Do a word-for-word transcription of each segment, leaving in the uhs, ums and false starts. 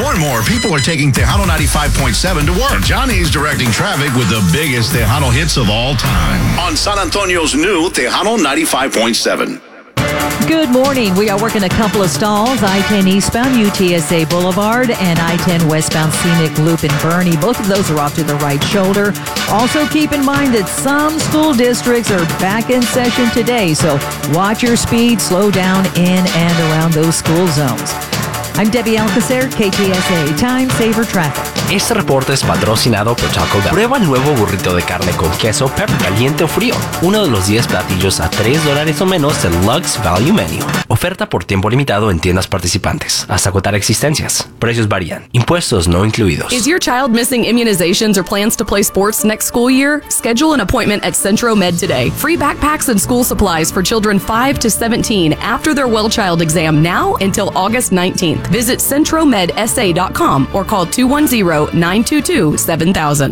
More and more people are taking Tejano ninety-five point seven to work. And Johnny's directing traffic with the biggest Tejano hits of all time on San Antonio's new Tejano ninety-five point seven. Good morning. We are working a couple of stalls, I ten eastbound U T S A Boulevard and I ten westbound Scenic Loop in Bernie. Both of those are off to the right shoulder. Also keep in mind that some school districts are back in session today, so watch your speed, slow down in and around those school zones. I'm Debbie Alcacer, K T S A Time Saver Traffic. Este reporte es patrocinado por Taco Bell. Prueba el nuevo burrito de carne con queso, pepper caliente o frío. Uno de los diez platillos a tres dólares o menos del Lux Value Menu. Oferta por tiempo limitado en tiendas participantes. Hasta agotar existencias. Precios varían. Impuestos no incluidos. Is your child missing immunizations or plans to play sports next school year? Schedule an appointment at Centro Med today. Free backpacks and school supplies for children five to seventeen after their Well Child exam now until August nineteenth. Visit centro med s a dot com or call two one zero, nine two two, seven thousand.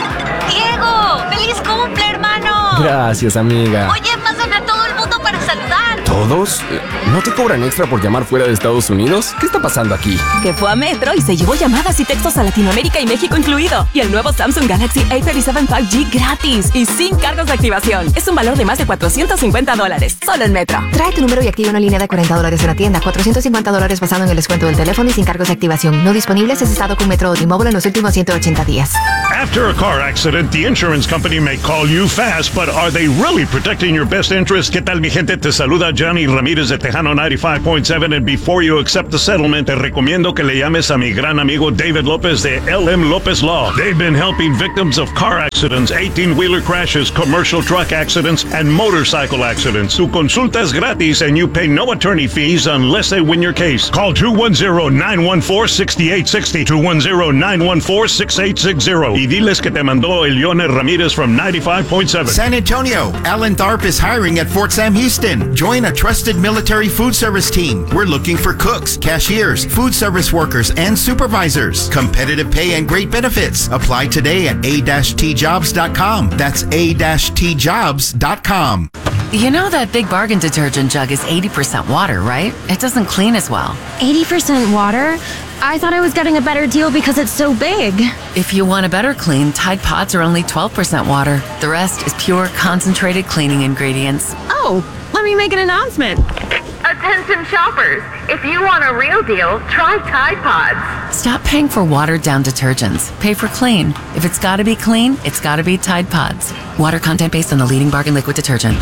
¡Diego! ¡Feliz cumple, hermano! Gracias, amiga. Oye, pasan a todo el mundo para saludar. ¿Todos? ¿No te cobran extra por llamar fuera de Estados Unidos? ¿Qué está pasando aquí? Que fue a Metro y se llevó llamadas y textos a Latinoamérica y México incluido. Y el nuevo Samsung Galaxy A treinta y siete cinco G gratis y sin cargos de activación. Es un valor de más de cuatrocientos cincuenta dólares. Solo en Metro. Trae tu número y activa una línea de cuarenta dólares en la tienda. cuatrocientos cincuenta dólares basado en el descuento del teléfono y sin cargos de activación. No disponibles es estado con Metro o T-Mobile en los últimos ciento ochenta días. After a car accident, the insurance company may call you fast, but are they really protecting your best interest? ¿Qué tal, mi gente? Te saluda Johnny Ramírez de Tejano ninety-five point seven, and before you accept the settlement, te recomiendo que le llames a mi gran amigo David Lopez de L M Lopez Law. They've been helping victims of car accidents, eighteen-wheeler crashes, commercial truck accidents, and motorcycle accidents. Su consulta es gratis, and you pay no attorney fees unless they win your case. Call two one zero, nine one four, six eight six zero, two one zero, nine one four, six eight six zero, y diles que te mandó Elione Ramírez from ninety-five point seven. San Antonio, Alan Tharp is hiring at Fort Sam Houston. Join a trusted military food service team. We're looking for cooks, cashiers, food service workers, and supervisors. Competitive pay and great benefits. Apply today at a dash t jobs dot com. That's a dash t jobs dot com. You know that Big Bargain detergent jug is eighty percent water, right? It doesn't clean as well. eighty percent water? I thought I was getting a better deal because it's so big. If you want a better clean, Tide Pods are only twelve percent water. The rest is pure, concentrated cleaning ingredients. Oh, let me make an announcement. Attention shoppers, if you want a real deal, try Tide Pods. Stop paying for watered-down detergents. Pay for clean. If it's gotta be clean, it's gotta be Tide Pods. Water content based on the leading bargain liquid detergent.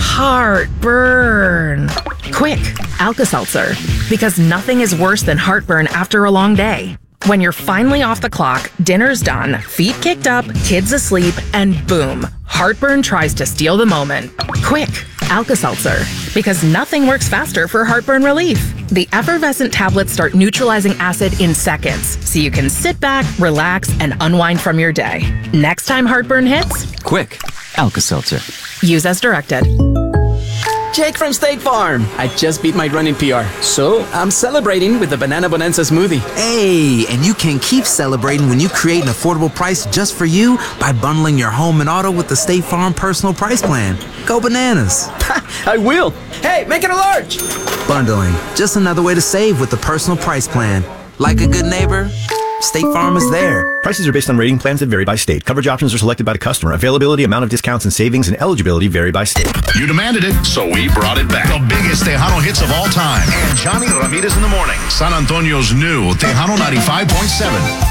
Heartburn. Quick, Alka-Seltzer. Because nothing is worse than heartburn after a long day. When you're finally off the clock, dinner's done, feet kicked up, kids asleep, and boom, heartburn tries to steal the moment. Quick, Alka-Seltzer. Because nothing works faster for heartburn relief. The effervescent tablets start neutralizing acid in seconds, so you can sit back, relax, and unwind from your day. Next time heartburn hits, quick, Alka-Seltzer. Use as directed. Jake from State Farm. I just beat my running P R, so I'm celebrating with the Banana Bonanza smoothie. Hey, and you can keep celebrating when you create an affordable price just for you by bundling your home and auto with the State Farm Personal Price Plan. Go bananas. I will. Hey, make it a large. Bundling, just another way to save with the Personal Price Plan. Like a good neighbor, State Farm is there. Prices are based on rating plans that vary by state. Coverage options are selected by the customer. Availability, amount of discounts and savings, and eligibility vary by state. You demanded it, so we brought it back. The biggest Tejano hits of all time. And Johnny Ramirez in the morning. San Antonio's new Tejano ninety-five point seven.